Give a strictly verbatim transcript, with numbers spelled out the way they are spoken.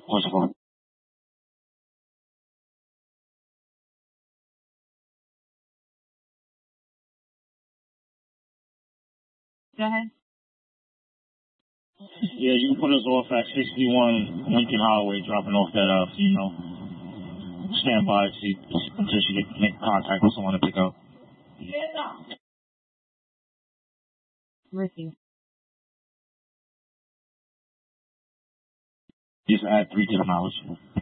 What's it called? Go ahead. Yeah, you can put us off at sixty-one Lincoln Highway, dropping off that, uh, you know, stand by see, until she can make contact with someone to pick up. Yeah. Ricky. Just add three to the mileage.